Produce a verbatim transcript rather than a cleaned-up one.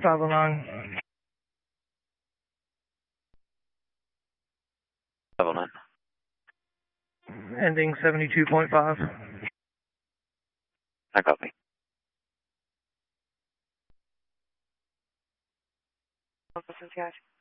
five oh nine. five oh nine. Ending seventy-two point five. I copy. This is guys.